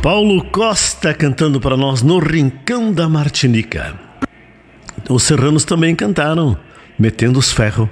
Paulo Costa cantando para nós no Rincão da Martinica. Os serranos também cantaram, metendo os ferros.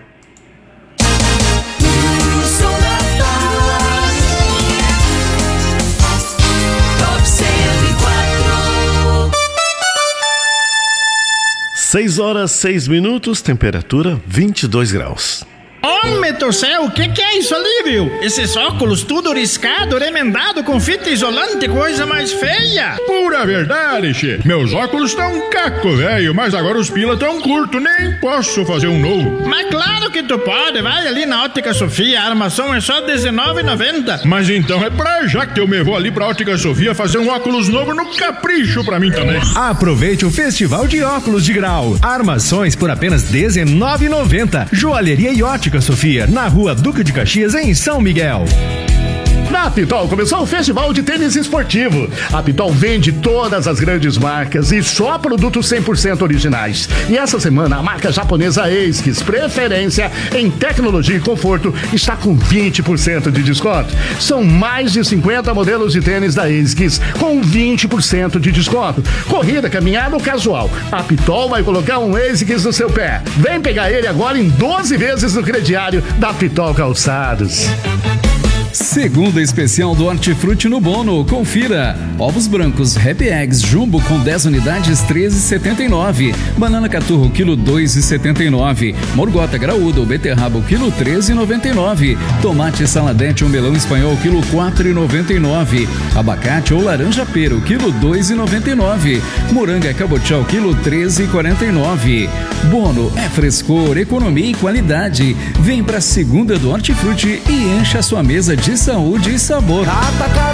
6 horas 6 minutos, temperatura 22 graus. Homem do céu, o que é isso ali, viu? Esses óculos tudo riscado, remendado com fita isolante, coisa mais feia. Pura verdade, che. Meus óculos estão caco, velho, mas agora os pila tão curto, nem posso fazer um novo. Mas claro que tu pode, vai ali na Ótica Sofia, a armação é só R$19,90. Mas então é pra já que eu me vou ali pra Ótica Sofia fazer um óculos novo no capricho pra mim também. Aproveite o Festival de Óculos de Grau. Armações por apenas R$19,90. Joalheria e Ótica Sofia, na Rua Duque de Caxias, em São Miguel. Na Pitol começou o Festival de Tênis Esportivo. A Pitol vende todas as grandes marcas e só produtos 100% originais. E essa semana a marca japonesa ASICS, preferência em tecnologia e conforto, está com 20% de desconto. São mais de 50 modelos de tênis da ASICS com 20% de desconto. Corrida, caminhada ou casual, a Pitol vai colocar um ASICS no seu pé. Vem pegar ele agora em 12 vezes no crediário da Pitol Calçados. Segunda especial do Hortifruti no Bono. Confira. Ovos brancos Happy Eggs Jumbo com 10 unidades, R$13,79. Banana caturro, quilo R$2,79. Morgota graúda ou beterraba, quilo R$13,99. Tomate saladete ou melão espanhol, quilo R$4,99. Abacate ou laranja pera, quilo R$2,99. Moranga cabotial, quilo R$13,49. Bono é frescor, economia e qualidade. Vem pra segunda do Hortifruti e encha a sua mesa de saúde e sabor.